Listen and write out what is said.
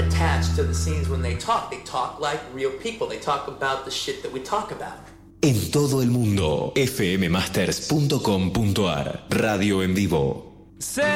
attached to the scenes when they talk. They talk like real people. They talk about the shit that we talk about. En todo el mundo, fmmasters.com.ar, radio en vivo.